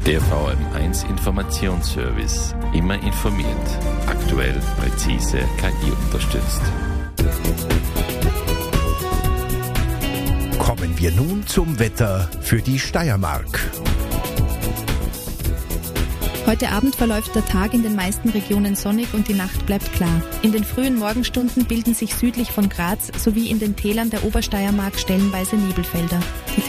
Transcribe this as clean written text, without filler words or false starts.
Der VM1 Informationsservice. Immer informiert. Aktuell, präzise, KI unterstützt. Kommen wir nun zum Wetter für die Steiermark. Heute Abend verläuft der Tag in den meisten Regionen sonnig und die Nacht bleibt klar. In den frühen Morgenstunden bilden sich südlich von Graz sowie in den Tälern der Obersteiermark stellenweise Nebelfelder. Die